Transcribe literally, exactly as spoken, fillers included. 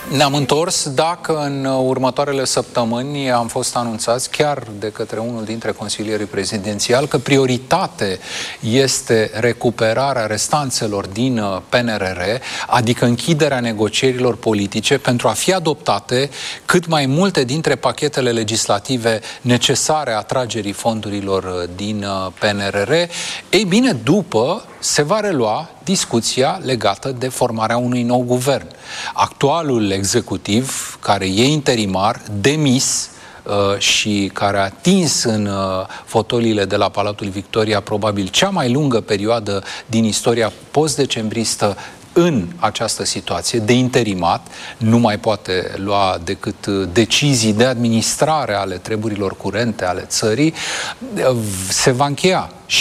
Ne-am întors dacă în următoarele săptămâni am fost anunțați chiar de către unul dintre consilierii prezidențiali că prioritate este recuperarea restanțelor din P N R R, adică închiderea negocierilor politice pentru a fi adoptate cât mai multe dintre pachetele legislative necesare atragerii fondurilor din P N R R. Ei bine, după se va relua discuția legată de formarea unui nou guvern. Actualul executiv, care e interimar, demis uh, și care a atins în uh, fotoliile de la Palatul Victoria probabil cea mai lungă perioadă din istoria post-decembristă în această situație de interimat, nu mai poate lua decât decizii de administrare ale treburilor curente ale țării, se va încheia.